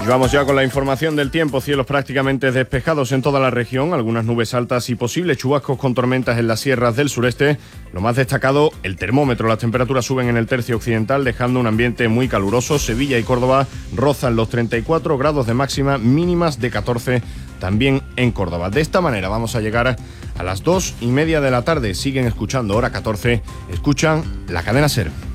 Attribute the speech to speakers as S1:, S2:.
S1: Y vamos ya con la información del tiempo. Cielos prácticamente despejados en toda la región, algunas nubes altas y posibles chubascos con tormentas en las sierras del sureste. Lo más destacado, el termómetro. Las temperaturas suben en el tercio occidental, dejando un ambiente muy caluroso. Sevilla y Córdoba rozan los 34 grados de máxima, mínimas de 14 también en Córdoba. De esta manera vamos a llegar a las 2:30 de la tarde. Siguen escuchando Hora 14, escuchan la cadena SER.